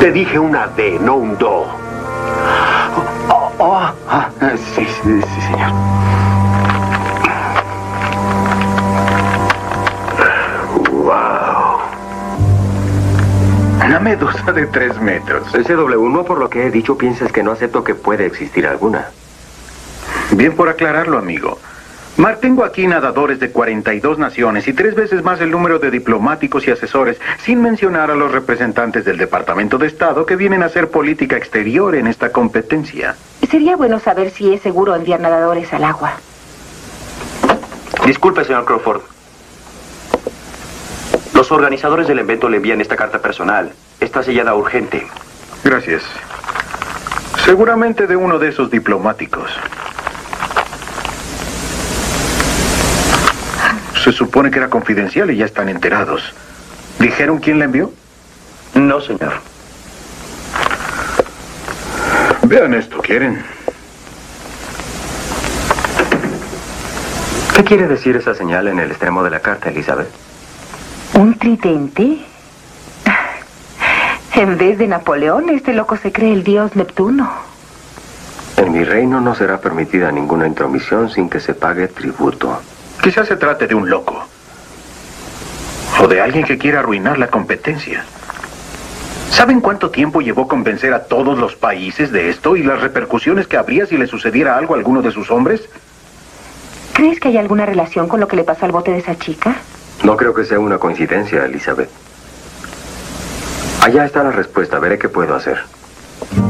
Te dije una D, no un do. Sí, señor. Wow. Una medusa de 3 metros. SW, no por lo que he dicho pienses que no acepto que puede existir alguna. Bien por aclararlo, amigo. Mark, tengo aquí nadadores de 42 naciones y 3 veces más el número de diplomáticos y asesores, sin mencionar a los representantes del Departamento de Estado que vienen a hacer política exterior en esta competencia. Sería bueno saber si es seguro enviar nadadores al agua. Disculpe, señor Crawford. Los organizadores del evento le envían esta carta personal. Está sellada urgente. Gracias. Seguramente de uno de esos diplomáticos. Se supone que era confidencial y ya están enterados. ¿Dijeron quién la envió? No, señor. Vean esto, ¿quieren? ¿Qué quiere decir esa señal en el extremo de la carta, Elizabeth? ¿Un tridente? En vez de Napoleón, este loco se cree el dios Neptuno. En mi reino no será permitida ninguna intromisión sin que se pague tributo. Quizás se trate de un loco. O de alguien que quiera arruinar la competencia. ¿Saben cuánto tiempo llevó convencer a todos los países de esto y las repercusiones que habría si le sucediera algo a alguno de sus hombres? ¿Crees que hay alguna relación con lo que le pasó al bote de esa chica? No creo que sea una coincidencia, Elizabeth. Allá está la respuesta. Veré qué puedo hacer.